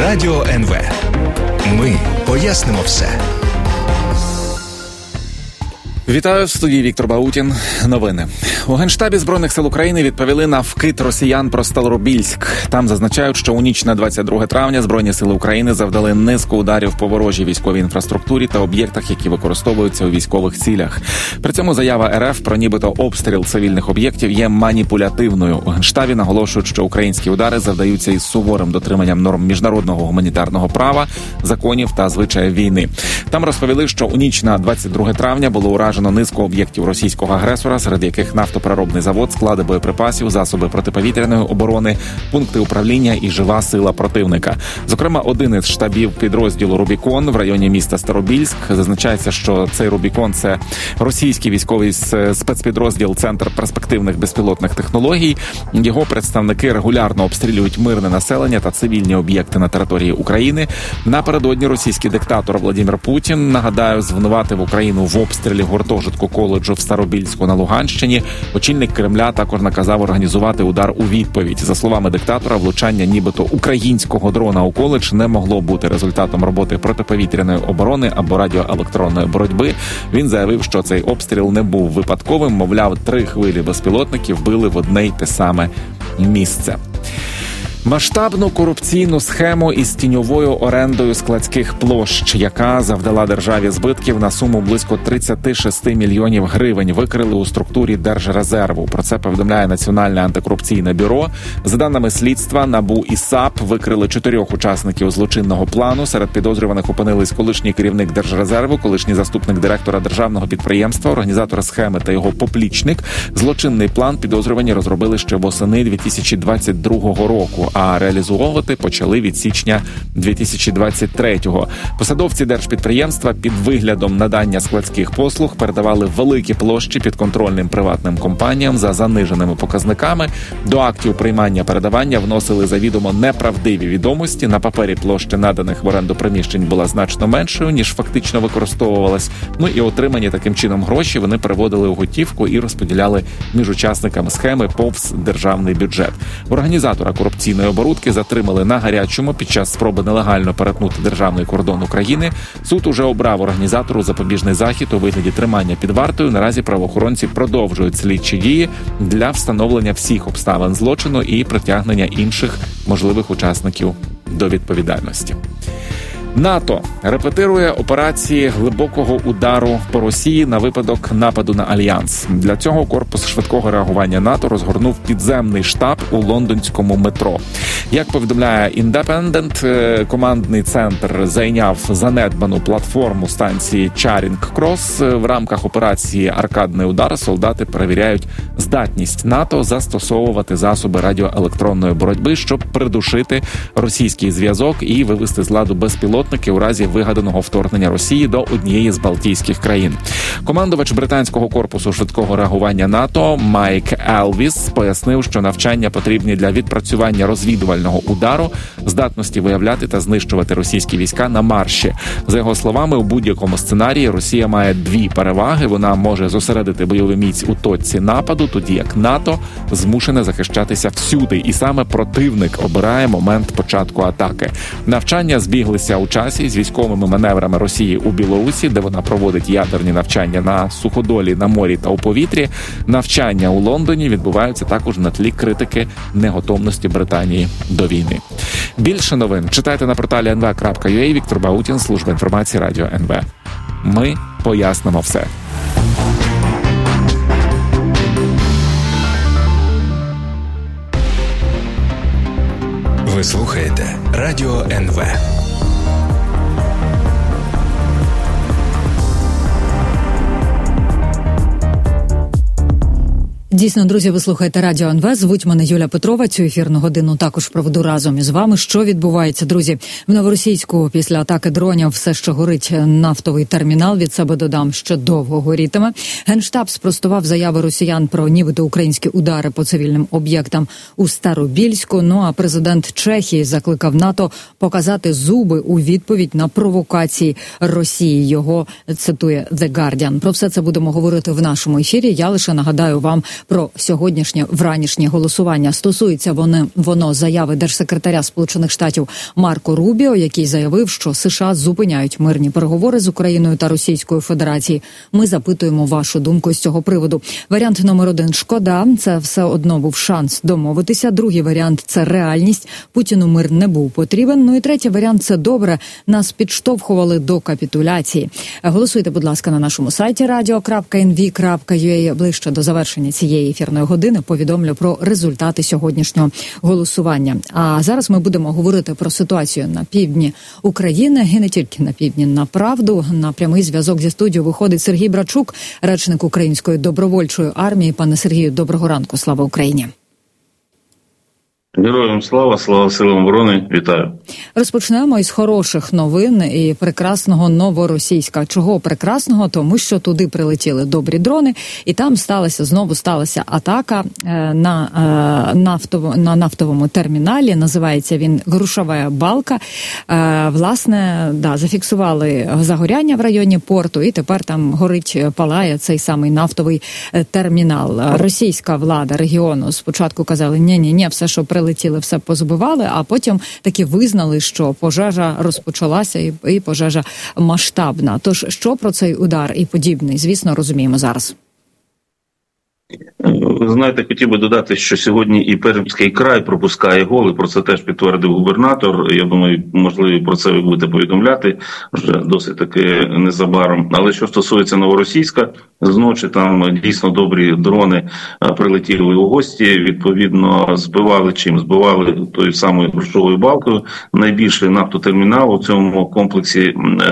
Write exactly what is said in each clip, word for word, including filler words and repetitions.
Радіо ен ве. Ми пояснимо все. Вітаю, в студії Віктор Баутін. Новини. У Генштабі Збройних сил України відповіли на вкид росіян про Старобільськ. Там зазначають, що у ніч на двадцять друге травня Збройні сили України завдали низку ударів по ворожій військовій інфраструктурі та об'єктах, які використовуються у військових цілях. При цьому заява ер еф про нібито обстріл цивільних об'єктів є маніпулятивною. У Генштабі наголошують, що українські удари завдаються із суворим дотриманням норм міжнародного гуманітарного права, законів та звичаїв війни. Там розповіли, що у ніч на двадцять друге травня було уражено низку об'єктів російського агресора, серед яких нафтопереробний завод, склади боєприпасів, засоби протиповітряної оборони, пункти управління і жива сила противника. Зокрема, один із штабів підрозділу «Рубікон» в районі міста Старобільськ. Зазначається, що цей «Рубікон» – це російський військовий спецпідрозділ «Центр перспективних безпілотних технологій». Його представники регулярно обстрілюють мирне населення та цивільні об'єкти на території України. Напередодні російський диктатор Владимир Путін, нагадаю, звинуватив Україну в обстрілі гуртожитку коледжу в Старобільську на Луганщині. Очільник Кремля також наказав організувати удар у відповідь. За словами диктатора, влучання нібито українського дрона у коледж не могло бути результатом роботи протиповітряної оборони або радіоелектронної боротьби. Він заявив, що цей обстріл не був випадковим. Мовляв, три хвилі безпілотників били в одне й те саме місце. Масштабну корупційну схему із тіньовою орендою складських площ, яка завдала державі збитків на суму близько тридцять шість мільйонів гривень, викрили у структурі Держрезерву. Про це повідомляє Національне антикорупційне бюро. За даними слідства, НАБУ і САП викрили чотирьох учасників злочинного плану. Серед підозрюваних опинились колишній керівник Держрезерву, колишній заступник директора державного підприємства, організатор схеми та його поплічник. Злочинний план підозрювані розробили ще восени дві тисячі двадцять другого року. А реалізовувати почали від січня дві тисячі двадцять третього. Посадовці держпідприємства під виглядом надання складських послуг передавали великі площі підконтрольним приватним компаніям за заниженими показниками. До актів приймання-передавання вносили завідомо неправдиві відомості. На папері площа наданих в оренду приміщень була значно меншою, ніж фактично використовувалась. Ну і отримані таким чином гроші вони переводили у готівку і розподіляли між учасниками схеми повз державний бюджет. Організатора корупційної оборудки затримали на гарячому під час спроби нелегально перетнути державний кордон України. Суд уже обрав організатору запобіжний захід у вигляді тримання під вартою. Наразі правоохоронці продовжують слідчі дії для встановлення всіх обставин злочину і притягнення інших можливих учасників до відповідальності. НАТО репетирує операції глибокого удару по Росії на випадок нападу на Альянс. Для цього корпус швидкого реагування НАТО розгорнув підземний штаб у лондонському метро. Як повідомляє Індепендент, командний центр зайняв занедбану платформу станції Чарінг-Крос. В рамках операції «Аркадний удар» солдати перевіряють здатність НАТО застосовувати засоби радіоелектронної боротьби, щоб придушити російський зв'язок і вивести з ладу безпілотники у разі вигаданого вторгнення Росії до однієї з Балтійських країн. Командувач британського корпусу швидкого реагування НАТО Майк Елвіс пояснив, що навчання потрібні для відпрацювання розвідувального удару, здатності виявляти та знищувати російські війська на марші. За його словами, у будь-якому сценарії Росія має дві переваги. Вона може зосередити бойову міць у точці нападу, тоді як НАТО змушене захищатися всюди. І саме противник обирає момент початку атаки. Навчання збіглися у часі з військовими маневрами Росії у Білорусі, де вона проводить ядерні навчання на суходолі, на морі та у повітрі. Навчання у Лондоні відбуваються також на тлі критики неготовності Британії до війни. Більше новин читайте на порталі ен ве крапка ю а. Віктор Баутін, служба інформації Радіо ен ве. Ми пояснимо все. Ви слухаєте Радіо ен ве. Дійсно, друзі, ви слухаєте Радіо ен ве. Звуть мене Юля Петрова. Цю ефірну годину також проведу разом із вами. Що відбувається, друзі? В Новоросійську після атаки дронів все ще горить нафтовий термінал. Від себе додам, що довго горітиме. Генштаб спростував заяви росіян про нібито українські удари по цивільним об'єктам у Старобільську. Ну а президент Чехії закликав НАТО показати зуби у відповідь на провокації Росії. Його цитує The Guardian. Про все це будемо говорити в нашому ефірі. Я лише нагадаю вам про сьогоднішнє вранішнє голосування. Стосується воно, воно заяви держсекретаря Сполучених Штатів Марко Рубіо, який заявив, що США зупиняють мирні переговори з Україною та Російською Федерацією. Ми запитуємо вашу думку з цього приводу. Варіант номер один – шкода. Це все одно був шанс домовитися. Другий варіант – це реальність. Путіну мир не був потрібен. Ну і третій варіант – це добре. Нас підштовхували до капітуляції. Голосуйте, будь ласка, на нашому сайті радіо крапка ен ві крапка ю а. Ближче до завершення цієї ефірної години повідомлю про результати сьогоднішнього голосування. А зараз ми будемо говорити про ситуацію на півдні України і не тільки на півдні. На правду, на прямий зв'язок зі студією виходить Сергій Брачук, речник Української добровольчої армії. Пане Сергію, доброго ранку. Слава Україні. Героям слава, слава силам оборони, вітаю. Розпочнемо із хороших новин і прекрасного Новоросійська. Чого прекрасного? Тому що туди прилетіли добрі дрони, і там сталася, знову сталася атака на, нафтово, на нафтовому терміналі. Називається він Грушова Балка. Власне, да, зафіксували загоряння в районі порту, і тепер там горить, палає цей самий нафтовий термінал. Російська влада регіону спочатку казали, ні-ні-ні, все, що прилетіли, все позбивали, а потім таки визнали, що пожежа розпочалася і, і пожежа масштабна. Тож, що про цей удар і подібний, звісно, розуміємо зараз. Ви знаєте, хотів би додати, що сьогодні і Пермський край пропускає голи, про це теж підтвердив губернатор. Я думаю, можливо, про це ви будете повідомляти вже досить таки незабаром. Але що стосується Новоросійська, зночі там дійсно добрі дрони прилетіли у гості, відповідно збивали чим? Збивали тою самою Грушовою Балкою, найбільший нафтотермінал у цьому комплексі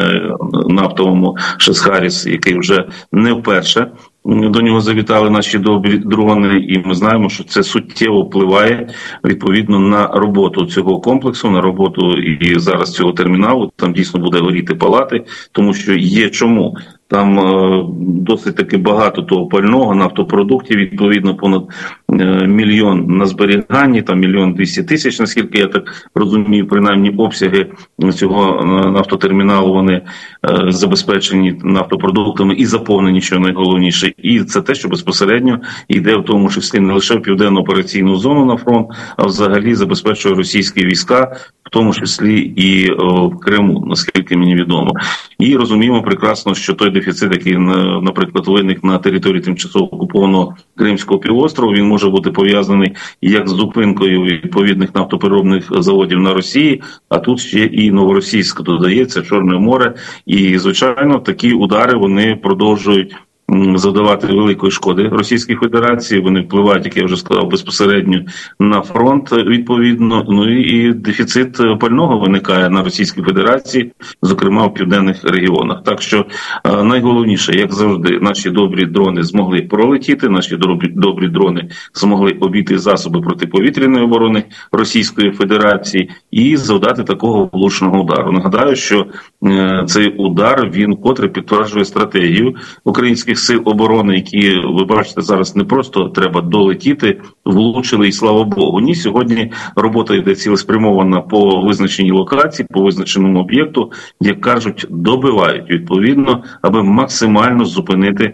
нафтовому Шесхаріс, який вже не вперше до нього завітали наші добрі дрони, і ми знаємо, що це суттєво впливає відповідно на роботу цього комплексу, на роботу і зараз цього терміналу. Там дійсно буде горіти, палати, тому що є чому. Там е, досить таки багато того пального, нафтопродуктів, відповідно понад е, мільйон на зберіганні, там мільйон двісті тисяч, наскільки я так розумію, принаймні обсяги цього нафтотерміналу, вони е, забезпечені нафтопродуктами і заповнені, що найголовніше. І це те, що безпосередньо йде в тому числі не лише в південну операційну зону на фронт, а взагалі забезпечує російські війська, в тому числі і о, в Криму, наскільки мені відомо. І розуміємо прекрасно, що той дефіцит, який, наприклад, виник на території тимчасово окупованого Кримського півострову, він може бути пов'язаний як з зупинкою відповідних нафтопереробних заводів на Росії, а тут ще і Новоросійськ додається, Чорне море. І, звичайно, такі удари, вони продовжують завдавати великої шкоди Російській Федерації, вони впливають, як я вже сказав, безпосередньо на фронт, відповідно, ну і дефіцит пального виникає на Російській Федерації, зокрема в південних регіонах. Так що найголовніше, як завжди, наші добрі дрони змогли пролетіти, наші добрі, добрі дрони змогли обійти засоби протиповітряної оборони Російської Федерації і завдати такого влучного удару. Нагадаю, що е, цей удар, він котре підтверджує стратегію українських сил оборони, які, ви бачите, зараз не просто треба долетіти, влучили і слава Богу. Ні, сьогодні робота йде цілеспрямована по визначеній локації, по визначеному об'єкту, як кажуть, добивають відповідно, аби максимально зупинити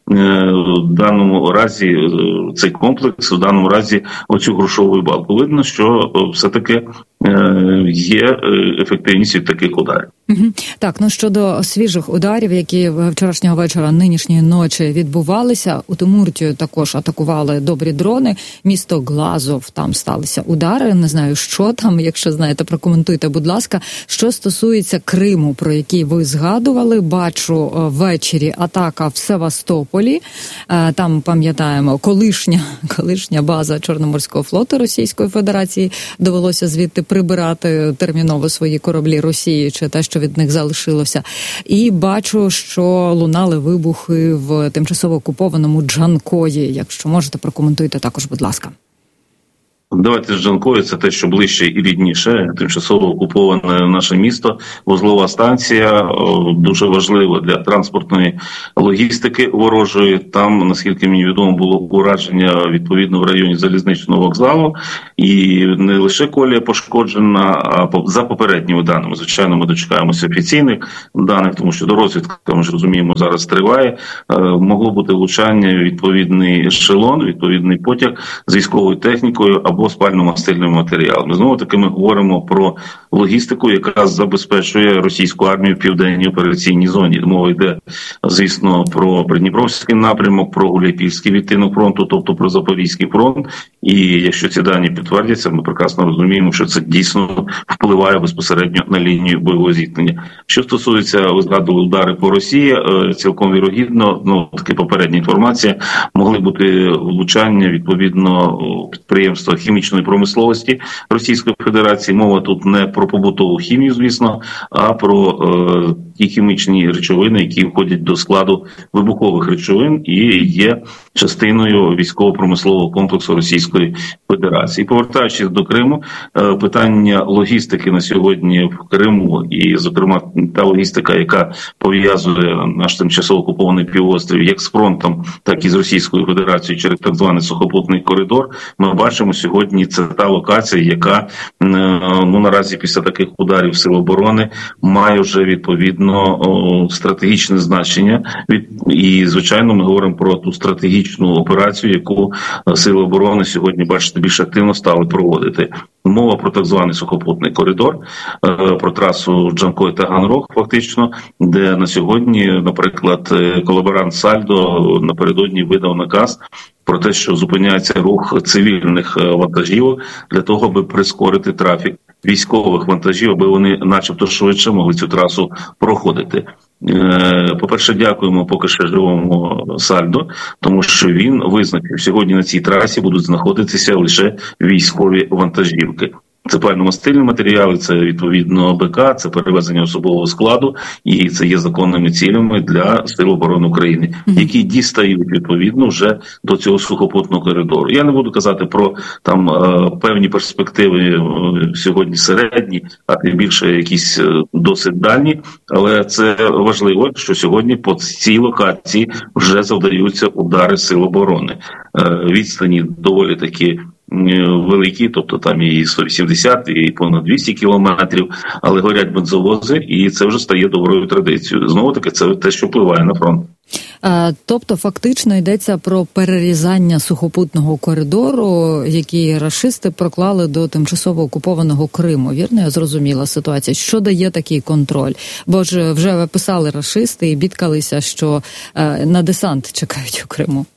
в даному разі цей комплекс, в даному разі оцю Грушову Балку. Видно, що все-таки є ефективність від таких ударів. Угу. Так, ну щодо свіжих ударів, які вчорашнього вечора, нинішньої ночі відбувалися, у Тимуртію також атакували добрі дрони, місто Глазов, там сталися удари, не знаю, що там, якщо знаєте, прокоментуйте, будь ласка. Що стосується Криму, про який ви згадували, бачу ввечері атака в Севастополі, там, пам'ятаємо, колишня, колишня база Чорноморського флоту Російської Федерації, довелося звідти прибирати терміново свої кораблі Росії, чи те, що від них залишилося. І бачу, що лунали вибухи в тимчасово окупованому Джанкої. Якщо можете, прокоментуйте також, будь ласка. Давайте з Джанкою, це те, що ближче і рідніше, тимчасово окуповане наше місто, вузлова станція, дуже важливо для транспортної логістики ворожої. Там, наскільки мені відомо, було ураження відповідно в районі залізничного вокзалу, і не лише колія пошкоджена, а за попередніми даними. Звичайно, ми дочекаємося офіційних даних, тому що до розвідки, ми ж розуміємо, зараз триває. Могло бути влучання, відповідний ешелон, відповідний потяг з військовою технікою або спально-мастильним матеріалом. Знову таки ми говоримо про логістику, яка забезпечує російську армію в південній операційній зоні. Мова йде, звісно, про Придніпровський напрямок, про Гуляйпільський відтинок фронту, тобто про Запорізький фронт. І якщо ці дані підтвердяться, ми прекрасно розуміємо, що це дійсно впливає безпосередньо на лінію бойового зіткнення. Що стосується, ви згадували, удари по Росії, цілком вірогідно, ну, таки попередня інформація, могли бути влучання, відповідно, підприємства хімічної промисловості Російської Федерації. Мова тут не про побутову хімію, звісно, а про е, ті хімічні речовини, які входять до складу вибухових речовин і є частиною військово-промислового комплексу Російської Федерації. Повертаючись до Криму, е, питання логістики на сьогодні в Криму, і, зокрема, та логістика, яка пов'язує наш тимчасово окупований півострів як з фронтом, так і з Російською Федерацією через так званий сухопутний коридор, ми бачимо сьогодні, це та локація, яка, ну, наразі після таких ударів Сил оборони має вже відповідно о, стратегічне значення. І, звичайно, ми говоримо про ту стратегічну операцію, яку Сили оборони сьогодні, бачите, більш активно стали проводити. Мова про так званий сухопутний коридор, про трасу Джанкой-Таганрог, фактично, де на сьогодні, наприклад, колаборант Сальдо напередодні видав наказ про те, що зупиняється рух цивільних вантажівок для того, аби прискорити трафік військових вантажів, аби вони начебто швидше могли цю трасу проходити. По-перше, дякуємо поки що живому Сальдо, тому що він визначив, сьогодні на цій трасі будуть знаходитися лише військові вантажівки. Це пально-мастильні матеріали, це, відповідно, БК, це перевезення особового складу, і це є законними цілями для Сил оборони України, які дістають, відповідно, вже до цього сухопутного коридору. Я не буду казати про там певні перспективи сьогодні середні, а тим більше якісь досить дальні, але це важливо, що сьогодні по цій локації вже завдаються удари Сил оборони. Відстані доволі такі великі, тобто там і сто вісімдесят, і понад двісті кілометрів, але горять бензовози, і це вже стає доброю традицією. Знову таки, це те, що впливає на фронт. Тобто, фактично, йдеться про перерізання сухопутного коридору, який рашисти проклали до тимчасово окупованого Криму. Вірно, я зрозуміла ситуацію. Що дає такий контроль? Бо ж вже писали рашисти і бідкалися, що на десант чекають у Криму.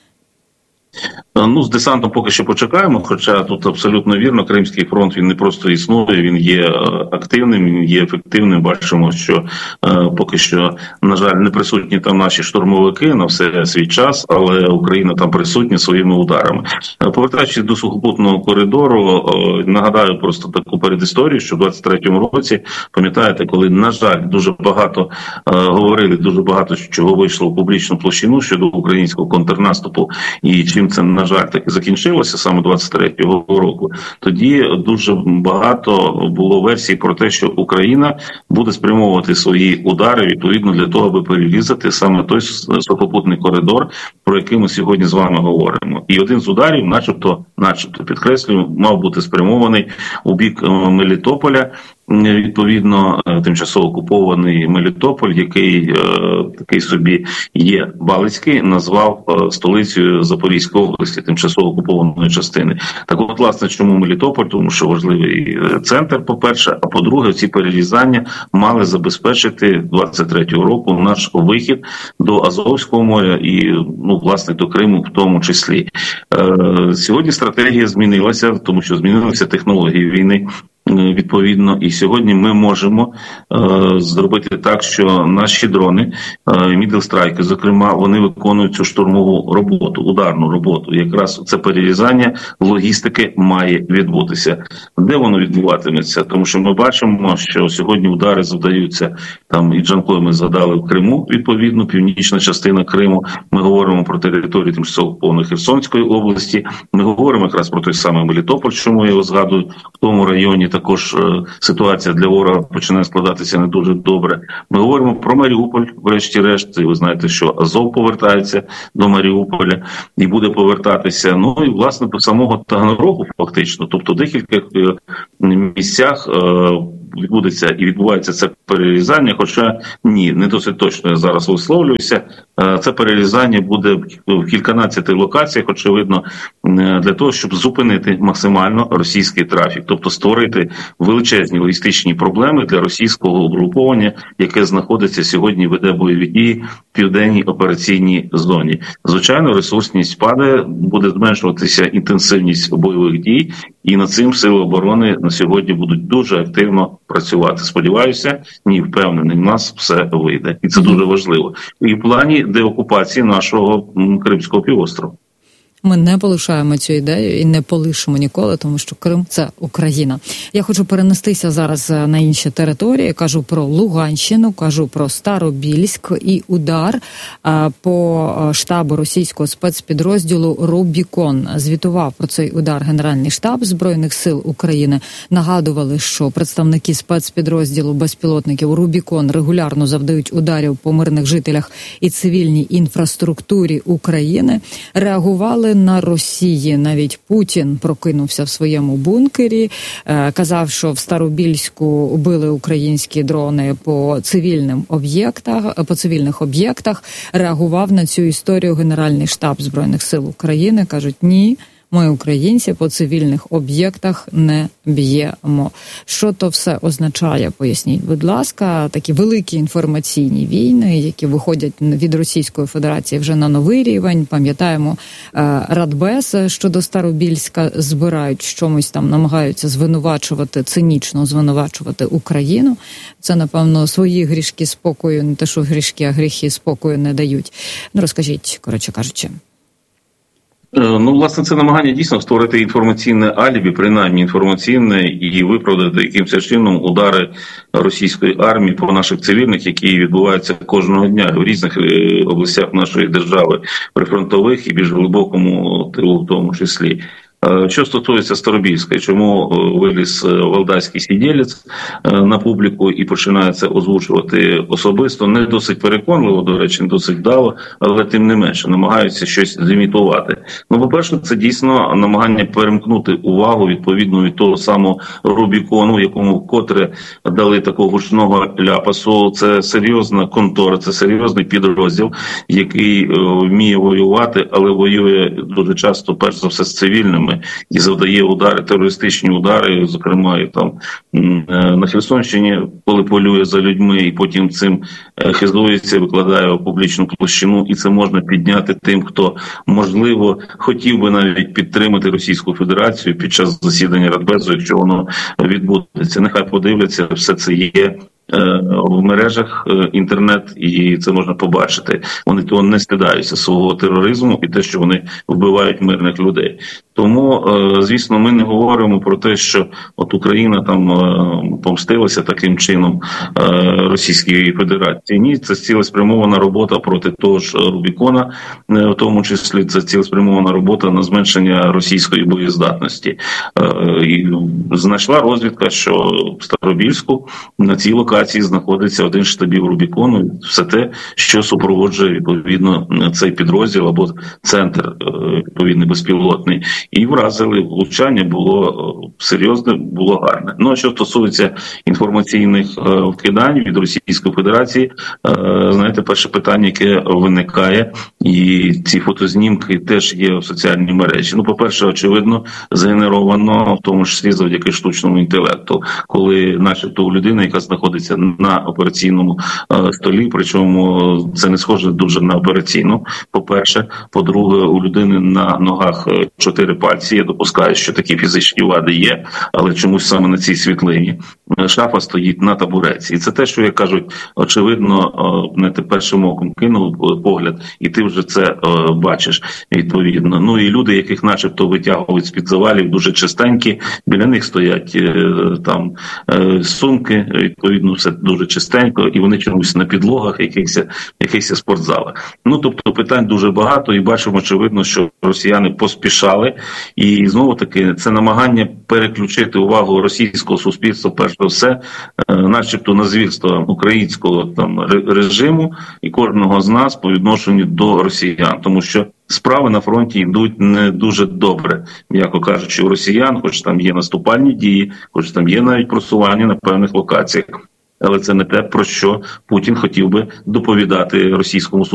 Ну, з десантом поки що почекаємо, хоча тут абсолютно вірно, Кримський фронт, він не просто існує, він є активним, він є ефективним. Бачимо, що е, поки що, на жаль, не присутні там наші штурмовики на все свій час, але Україна там присутня своїми ударами. Е, повертаючись до сухопутного коридору, е, нагадаю просто таку передісторію, що в двадцять третьому році, пам'ятаєте, коли, на жаль, дуже багато е, говорили, дуже багато чого вийшло в публічну площину щодо українського контрнаступу, і чим це, на жаль, так і закінчилося саме двадцять третього року, тоді дуже багато було версій про те, що Україна буде спрямовувати свої удари відповідно для того, аби перерізати саме той сухопутний коридор, про який ми сьогодні з вами говоримо. І один з ударів, начебто, начебто підкреслюю, мав бути спрямований у бік Мелітополя, відповідно, тимчасово окупований Мелітополь, який такий собі є Балицький, назвав столицею Запорізької області, тимчасово окупованої частини. Так от, власне, чому Мелітополь? Тому що важливий центр, по-перше, а по-друге, ці перерізання мали забезпечити двадцять третього року наш вихід до Азовського моря і, ну, власне, до Криму в тому числі. Сьогодні стратегія змінилася, тому що змінилися технології війни. відповідно. І сьогодні ми можемо е, зробити так, що наші дрони, е, мідл-страйки, зокрема, вони виконують цю штурмову роботу, ударну роботу. Якраз це перерізання логістики має відбутися. Де воно відбуватиметься? Тому що ми бачимо, що сьогодні удари завдаються, там і Джанкой ми згадали в Криму, відповідно, північна частина Криму. Ми говоримо про територію тимчасово окупованої Херсонської області. Ми говоримо якраз про той самий Мелітополь, чому я його згадую, в тому районі також е, ситуація для ворога починає складатися не дуже добре. Ми говоримо про Маріуполь, врешті-решт, і ви знаєте, що Азов повертається до Маріуполя і буде повертатися. Ну і, власне, до самого Таганрогу фактично, тобто в декількох місцях е, відбудеться і відбувається це перерізання, хоча ні, не досить точно я зараз висловлююся. Це перерізання буде в кільканадцяти локаціях, очевидно, для того, щоб зупинити максимально російський трафік, тобто створити величезні логістичні проблеми для російського угруповання, яке знаходиться сьогодні, веде бойові дії в південній операційній зоні. Звичайно, ресурсність падає, буде зменшуватися інтенсивність бойових дій, і над цим сили оборони на сьогодні будуть дуже активно працювати. Сподіваюся, ні, впевнений, в нас все вийде. І це дуже важливо. І в плані деокупації нашого Кримського півострова. Ми не полишаємо цю ідею і не полишимо ніколи, тому що Крим – це Україна. Я хочу перенестися зараз на інші території. Кажу про Луганщину, кажу про Старобільськ і удар по штабу російського спецпідрозділу «Рубікон». Звітував про цей удар Генеральний штаб Збройних сил України. Нагадували, що представники спецпідрозділу безпілотників «Рубікон» регулярно завдають ударів по мирних жителях і цивільній інфраструктурі України. Реагували на Росії. Навіть Путін прокинувся в своєму бункері, казав, що в Старобільську били українські дрони по цивільним об'єктах, по цивільних об'єктах. Реагував на цю історію Генеральний штаб Збройних сил України. Кажуть, ні, ми, українці, по цивільних об'єктах не б'ємо. Що то все означає, поясніть, будь ласка, такі великі інформаційні війни, які виходять від Російської Федерації вже на новий рівень. Пам'ятаємо, Радбез щодо Старобільська збирають, чомусь там намагаються звинувачувати, цинічно звинувачувати Україну. Це, напевно, свої грішки спокою, не те, що грішки, а гріхи спокою не дають. Ну, розкажіть, коротше кажучи. Ну, власне, це намагання дійсно створити інформаційне алібі, принаймні інформаційне, і виправдати якимось чином удари російської армії по наших цивільних, які відбуваються кожного дня в різних областях нашої держави, прифронтових і більш глибокому тилу в тому числі. Що стосується Старобільська, чому виліз валдайський сиділець на публіку і починає це озвучувати особисто, не досить переконливо, до речі, не досить вдало, але тим не менше намагаються щось зімітувати. Ну, по-перше, це дійсно намагання перемкнути увагу відповідно від того самого Рубікону, якому вкотре дали такого гучного ляпасу. Це серйозна контора, це серйозний підрозділ, який вміє воювати, але воює дуже часто, перш за все, з цивільними. І завдає удари, терористичні удари, зокрема і там на Херсонщині, коли полює за людьми, і потім цим хизується, викладає у публічну площину, і це можна підняти тим, хто, можливо, хотів би навіть підтримати Російську Федерацію під час засідання Радбезу, якщо воно відбудеться. Нехай подивляться, все це є в мережах інтернет, і це можна побачити. Вони того не стидаються свого тероризму і те, що вони вбивають мирних людей. Тому, звісно, ми не говоримо про те, що от Україна там помстилася таким чином Російській Федерації. Ні, це цілеспрямована робота проти того ж Рубікона, в тому числі це цілеспрямована робота на зменшення російської боєздатності. І знайшла розвідка, що в Старобільську на цій локації знаходиться один з штабів Рубікону, все те, що супроводжує відповідно цей підрозділ або центр відповідний безпілотний. І вразили, влучання було серйозне, було гарне. Ну, а що стосується інформаційних вкидань від Російської Федерації, знаєте, перше питання, яке виникає, і ці фотознімки теж є в соціальній мережі. Ну, по-перше, очевидно, згенеровано, в тому числі завдяки штучному інтелекту, коли начебто у людини, яка знаходиться на операційному столі, причому це не схоже дуже на операційну, по-перше. По-друге, у людини на ногах чотири пальці. Я допускаю, що такі фізичні вади є, але чомусь саме на цій світлині шафа стоїть на табуреці. І це те, що, як кажуть, очевидно, не ти першим оком кинув погляд, і ти вже це о, бачиш відповідно. Ну і люди, яких начебто витягують з-під завалів, дуже чистенькі, біля них стоять е, там е, сумки, відповідно, все дуже чистенько, і вони чомусь на підлогах, якихось, якихось спортзалах. Ну, тобто питань дуже багато, і бачимо, очевидно, що росіяни поспішали, і знову-таки це намагання переключити увагу російського суспільства, перш за все, е, начебто на звірство українського там режиму і кожного з нас по відношенню до росіян, тому що справи на фронті йдуть не дуже добре, м'яко кажучи, у росіян, хоч там є наступальні дії, хоч там є навіть просування на певних локаціях. Але це не те, про що Путін хотів би доповідати російському суспільству.